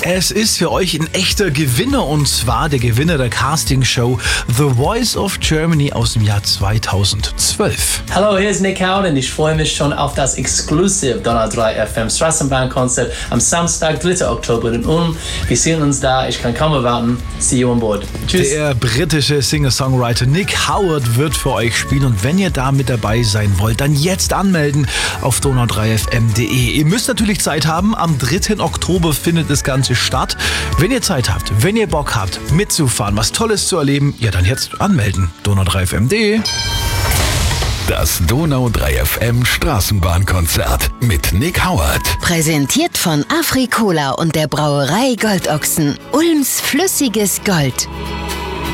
Es ist für euch ein echter Gewinner und zwar der Gewinner der Castingshow The Voice of Germany aus dem Jahr 2012. Hallo, hier ist Nick Howard und ich freue mich schon auf das Exclusive Donau 3 FM Straßenbahnkonzert am Samstag, 3. Oktober in Ulm. Wir sehen uns da, ich kann kaum erwarten. See you on board. Tschüss. Der britische Singer-Songwriter Nick Howard wird für euch spielen und wenn ihr da mit dabei sein wollt, dann jetzt anmelden auf donau3fm.de. Ihr müsst natürlich Zeit haben, am 3. Oktober findet das Ganze statt. Wenn ihr Zeit habt, wenn ihr Bock habt, mitzufahren, was Tolles zu erleben, ja dann jetzt anmelden. donau3fm.de. Das Donau 3 FM Straßenbahnkonzert mit Nick Howard. Präsentiert von Afri-Cola und der Brauerei Goldochsen. Ulms flüssiges Gold.